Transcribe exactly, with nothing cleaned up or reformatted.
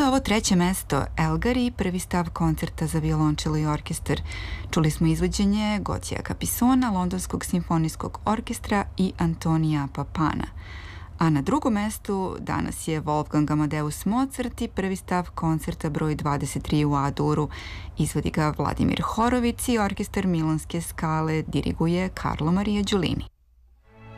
je ovo treće mesto Elgari, prvi stav koncerta za violončelo i orkestar. Čuli smo izvođenje Gocija Capisona, Londonskog simfonijskog orkestra i Antonija Papana. A na drugom mestu danas je Wolfgang Amadeus Mozart i prvi stav koncerta broj dvadeset tri u A-duru. Izvodi ga Vladimir Horovic i orkestar Milanske Skale diriguje Carlo Maria Giulini.